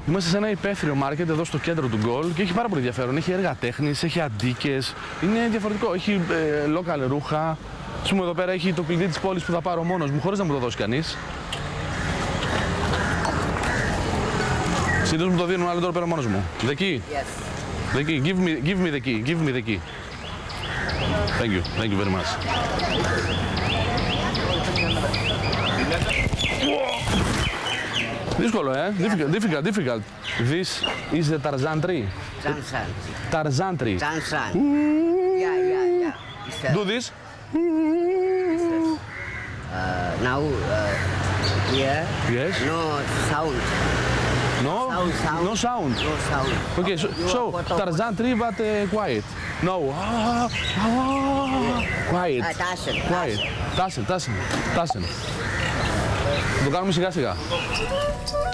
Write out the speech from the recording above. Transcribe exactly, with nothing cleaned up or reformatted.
Είμαστε σε ένα υπαίθριο μάρκετ εδώ στο κέντρο του Γκολ και έχει πάρα πολύ ενδιαφέρον. Έχει έργα τέχνης, έχει αντίκες. Είναι διαφορετικό. Έχει ε, local ρούχα. Ας πούμε εδώ πέρα έχει το κλειδί της πόλης που θα πάρω μόνος μου, χωρίς να μου το δώσει κανείς. Συνήθως μου το δίνουν, αλλά τώρα πέρα μόνος μου. The key. Yes. The key. Give me, give me the key. Give me the key. Thank you. Thank you very much. Δύσκολο, ε? Difficult, difficult, difficult. This is the Tarzan tree. Tansan. Tarzan tree. Tansan. Yeah, yeah, yeah. It's a, Do this. uh, now uh, here. Yes. No sound. No? Sound, sound. No sound. No sound. Okay, so, You so are photo- Tarzan tree but uh, quiet. No. Ah, ah, quiet. Ah, Tarzan. Quiet. Tarzan, Tarzan, Tarzan. Το κάνουμε σιγά σιγά.